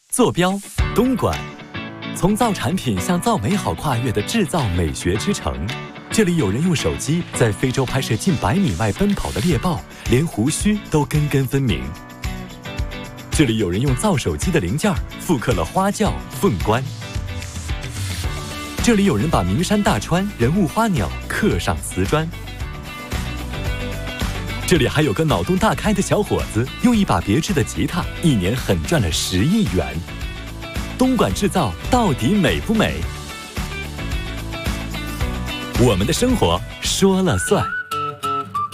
坐标东莞，从造产品向造美好跨越的制造美学之城。这里有人用手机在非洲拍摄近100米外奔跑的猎豹，连胡须都根根分明。这里有人用造手机的零件复刻了花轿、凤冠。这里有人把名山大川、人物花鸟刻上瓷砖。这里还有个脑洞大开的小伙子，用一把别致的吉他，1年狠赚了10亿元。东莞制造到底美不美？我们的生活说了算。